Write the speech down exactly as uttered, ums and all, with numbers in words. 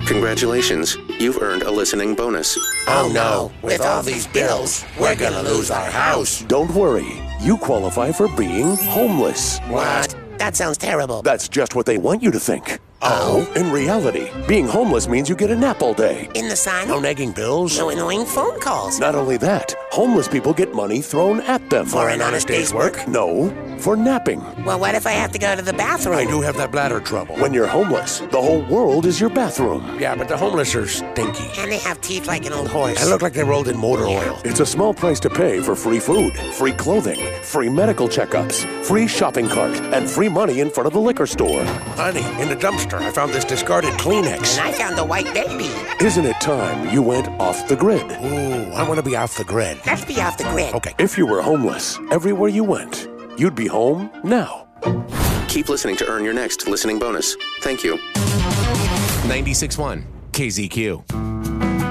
Congratulations, you've earned a listening bonus. Oh no, with all these bills, we're gonna lose our house. Don't worry, you qualify for being homeless. What? That sounds terrible. That's just what they want you to think. Oh? In reality, being homeless means you get a nap all day. In the sun? No nagging bills. No annoying phone calls. Not only that, homeless people get money thrown at them. For an honest day's work? No, for napping. Well, what if I have to go to the bathroom? I do have that bladder trouble. When you're homeless, the whole world is your bathroom. Yeah, but the homeless are stinky. And they have teeth like an old horse. I look like they rolled in motor oil. It's a small price to pay for free food, free clothing, free medical checkups, free shopping cart, and free money in front of the liquor store. Honey, in the dumpster, I found this discarded Kleenex. And I found a white baby. Isn't it time you went off the grid? Ooh, I want to be off the grid. Let's be off the grid. Okay. If you were homeless, everywhere you went, you'd be home now. Keep listening to earn your next listening bonus. Thank you. ninety-six point one K Z Q.